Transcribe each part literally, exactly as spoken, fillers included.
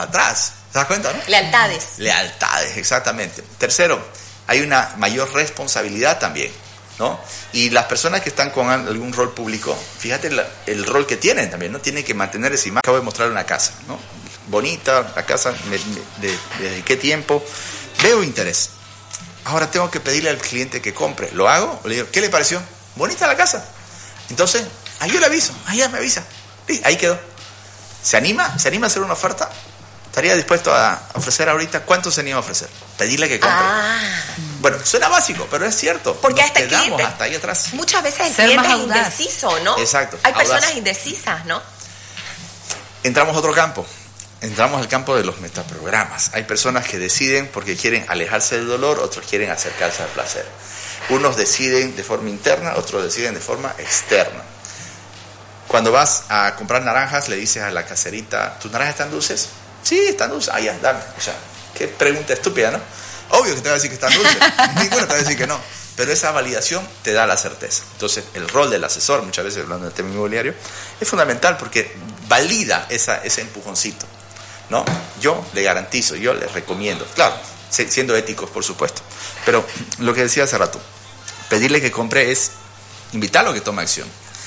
atrás. ¿Te das cuenta, no? Lealtades. Lealtades, exactamente. Tercero, hay una mayor responsabilidad también, ¿no? Y las personas que están con algún rol público, fíjate la, el rol que tienen también, ¿no? Tienen que mantener esa imagen. Acabo de mostrar una casa, ¿no? Bonita, la casa, me, me, de, de dediqué tiempo, veo interés. Ahora tengo que pedirle al cliente que compre. ¿Lo hago? O le digo, ¿qué le pareció? Bonita la casa. Entonces, ahí yo le aviso, ahí ya me avisa. Sí, ahí quedó. ¿Se anima? ¿Se anima a hacer una oferta? ¿Estaría dispuesto a ofrecer ahorita? ¿Cuánto se anima a ofrecer? Pedirle que compre. Ah. Bueno, suena básico, pero es cierto. Porque nos hasta el quedamos cliente, hasta ahí atrás. muchas veces el Ser cliente más es audaz. indeciso, ¿no? Exacto, Hay personas audaz. indecisas, ¿no? Entramos a otro campo. Entramos al campo de los metaprogramas. Hay personas que deciden porque quieren alejarse del dolor, otros quieren acercarse al placer. Unos deciden de forma interna, otros deciden de forma externa. Cuando vas a comprar naranjas, le dices a la caserita, ¿tus naranjas están dulces? Sí, están dulces. Ah, ya, dame. O sea, qué pregunta estúpida, ¿no? Obvio que te va a decir que están dulces. Ninguno te va a decir que no. Pero esa validación te da la certeza. Entonces, el rol del asesor, muchas veces hablando del tema inmobiliario, es fundamental porque valida esa, ese empujoncito, ¿no? Yo le garantizo, yo le recomiendo, claro, siendo éticos, por supuesto. Pero lo que decía hace rato, pedirle que compre es invitarlo a que tome acción.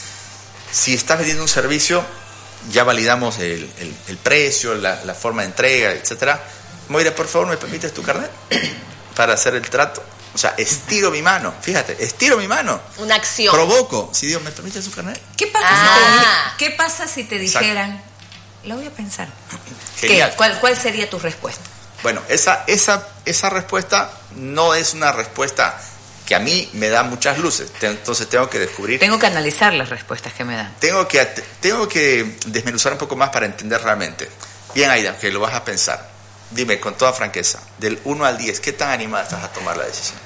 Si estás vendiendo un servicio, ya validamos el, el, el precio, la, la forma de entrega, etcétera. Moira, por favor, ¿me permites tu carnet para hacer el trato? O sea, estiro mi mano, fíjate, estiro mi mano. Una acción. Provoco. Si digo, ¿me permites su carnet? ¿Qué pasa, Ah. si, te, ¿qué pasa si te dijeran, lo voy a pensar? Genial. ¿Qué? ¿Cuál, ¿Cuál sería tu respuesta? Bueno, esa, esa, esa respuesta no es una respuesta que a mí me da muchas luces. Entonces tengo que descubrir... Tengo que analizar las respuestas que me dan. Tengo que, tengo que desmenuzar un poco más para entender realmente. Bien, Aida, que lo vas a pensar. Dime con toda franqueza, del uno al diez, ¿qué tan animada estás a tomar la decisión?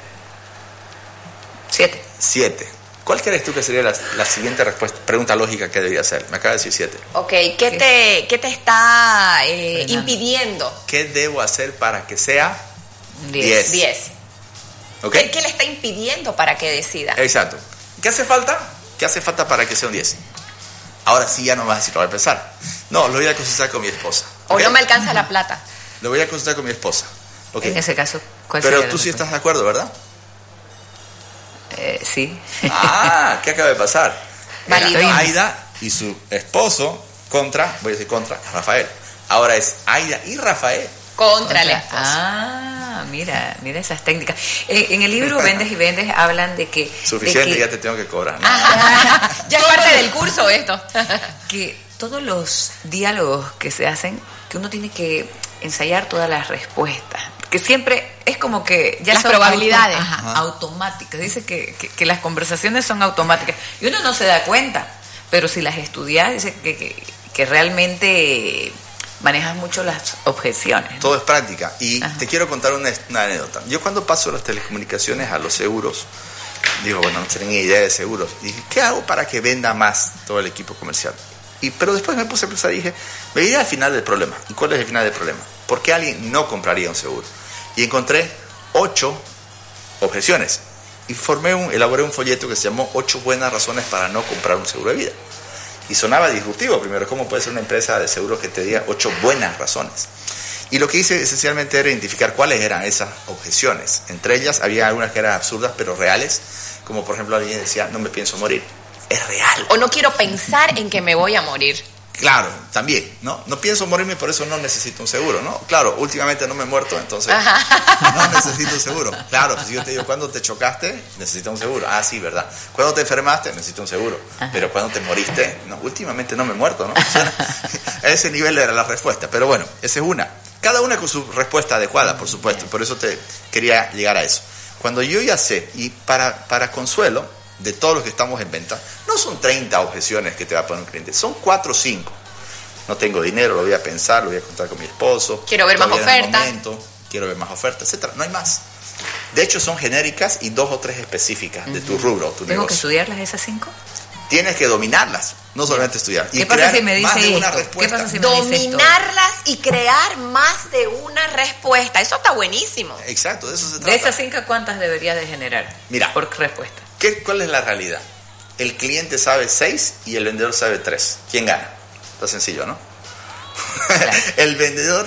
Siete. siete. ¿Cuál crees tú que sería la, la siguiente respuesta, pregunta lógica que debería ser? Me acaba de decir siete. Ok, ¿qué te, qué te está eh, impidiendo? ¿Qué debo hacer para que sea diez? diez. ¿Okay? ¿Qué, ¿Qué le está impidiendo para que decida? Exacto. ¿Qué hace falta? ¿Qué hace falta para que sea un diez? Ahora sí ya no vas a decir, lo voy a pensar. No, lo voy a consultar con mi esposa. O ¿Okay? no me alcanza la plata. Lo voy a consultar con mi esposa. Okay. En ese caso, ¿cuál Pero sería tú la sí respuesta? estás de acuerdo, ¿verdad? Eh, sí. Ah, ¿qué acaba de pasar? Era Validó. Aida y su esposo contra, voy a decir contra, Rafael. Ahora es Aida y Rafael. Contra la Contra- esposa. Ah, mira, mira esas técnicas. Eh, en el libro Vendes y Vendes hablan de que... Suficiente, de que, ya te tengo que cobrar. ¿no? Ya es parte del curso esto. que todos los diálogos que se hacen, que uno tiene que ensayar todas las respuestas. Que siempre es como que ya Las son probabilidades. auto- ajá, automáticas. Dice que, que, que las conversaciones son automáticas. Y uno no se da cuenta. Pero si las estudias, dice que, que, que realmente manejas mucho las objeciones, ¿no? Todo es práctica. Y Ajá. te quiero contar una, una anécdota. Yo cuando paso las telecomunicaciones a los seguros, digo, bueno, no tenía ni idea de seguros. Y dije, ¿qué hago para que venda más todo el equipo comercial? Y, pero después me puse a pensar y dije, me iré al final del problema. ¿Y cuál es el final del problema? ¿Por qué alguien no compraría un seguro? Y encontré ocho objeciones. Y formé un, elaboré un folleto que se llamó Ocho buenas razones para no comprar un seguro de vida. Y sonaba disruptivo primero. ¿Cómo puede ser una empresa de seguros que te diga ocho buenas razones? Y lo que hice esencialmente era identificar cuáles eran esas objeciones. Entre ellas había algunas que eran absurdas pero reales. Como por ejemplo alguien decía, no me pienso morir. Es real. O no quiero pensar en que me voy a morir. Claro, también, ¿no? No pienso morirme, por eso no necesito un seguro, ¿no? Claro, últimamente no me he muerto, entonces no necesito un seguro. Claro, pues si yo te digo, ¿cuándo te chocaste? Necesitas un seguro. Ah, sí, ¿verdad? ¿Cuándo te enfermaste? Necesito un seguro. Ajá. Pero ¿cuándo te moriste? No, últimamente no me he muerto, ¿no? O sea, a ese nivel era la respuesta. Pero bueno, esa es una. Cada una con su respuesta adecuada, por supuesto. Por eso te quería llegar a eso. Cuando yo ya sé, y para, para consuelo de todos los que estamos en venta, no son treinta objeciones que te va a poner un cliente, son cuatro o cinco. No tengo dinero, lo voy a pensar, lo voy a contar con mi esposo. Quiero ver más todavía en el ofertas. momento, quiero ver más ofertas, etcétera. No hay más. De hecho, son genéricas y dos o tres específicas de tu rubro, tu ¿Tengo que negocio. estudiarlas esas cinco? Tienes que dominarlas, no solamente estudiar. Y ¿Qué pasa crear si me dice más de una esto? respuesta. ¿Qué pasa si me dice esto? Dominarlas y crear más de una respuesta. Eso está buenísimo. Exacto, de eso se trata. De esas cinco, ¿cuántas deberías de generar? Mira. Por respuesta. ¿Qué, ¿Cuál es la realidad? El cliente sabe seis y el vendedor sabe tres. ¿Quién gana? Está sencillo, ¿no? Claro. El vendedor